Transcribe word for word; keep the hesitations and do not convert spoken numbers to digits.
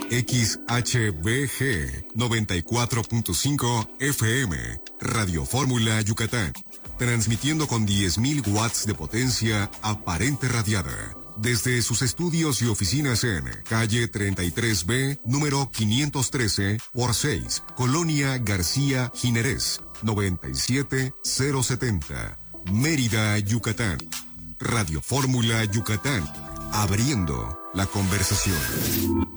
X H B G noventa y cuatro punto cinco F M, Radio Fórmula Yucatán, transmitiendo con diez mil watts de potencia aparente radiada, desde sus estudios y oficinas en calle treinta y tres B, número quinientos trece por seis, Colonia García Jiménez, noventa y siete mil setenta, Mérida, Yucatán. Radio Fórmula Yucatán, abriendo la conversación.